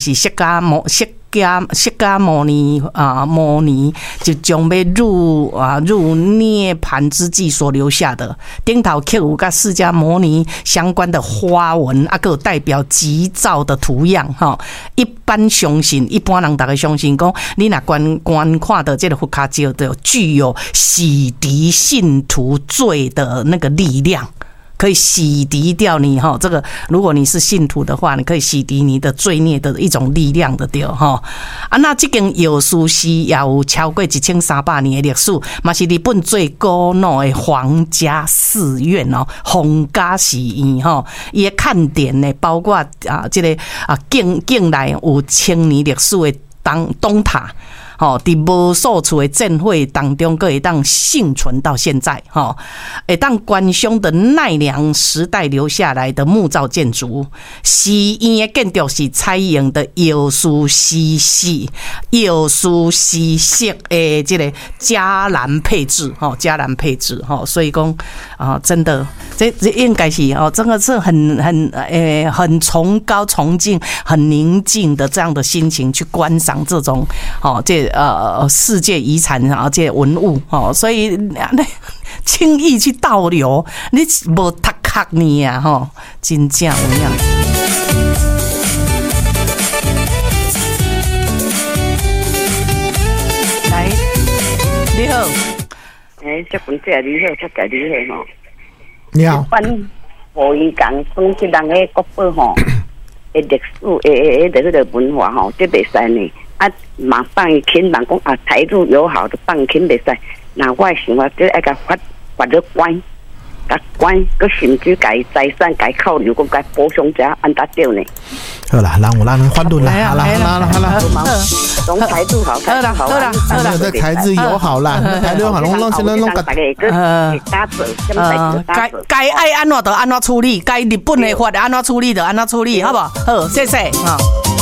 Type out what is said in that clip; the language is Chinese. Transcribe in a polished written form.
是释迦牟尼摩尼就将要入涅盘之际所留下的，顶头刻有跟释迦牟尼相关的花纹，还有代表吉兆的图样哈。一般人大概相信讲，你若观看的这个佛卡教的具有洗涤信徒罪的那个力量。可以洗涤掉你哈，这个如果你是信徒的话，你可以洗涤你的罪孽的一种力量的对哈。那这间药师寺也有超过1300年的历史，嘛是日本最古老的皇家寺院哦，皇家寺院哈。伊的看点呢，包括这个境内有1000年历史的东塔。伫无数处的镇会当中，可以当幸存到现在，会当观赏的奈良时代留下来的木造建筑。寺院的建筑是采用的药师寺式的这个伽蓝配置，所以讲真的，这应该是真的是很崇高、崇敬、很宁静的这样的心情去观赏这种世界遗产这些文物所以轻易去倒流，你无读壳呢真正有影。来，你好， 这本这你好，这个你好你好。 一般无伊讲讲这人的国宝的历史的个文化这袂使呢。嘛放轻人讲台日友好的放轻袂使，那我想法就爱甲发了关，甲关，佮甚至甲财产甲扣留，佮甲补偿一下，安达对呢？ 好啦，人有人法律啦，好啦， 从台日好，好啦， 在台日友好啦，台日友好，拢现在拢大家个打做， 该爱安怎就安怎处理，该日本的法安怎处理就安怎处理，好不好？好，谢谢。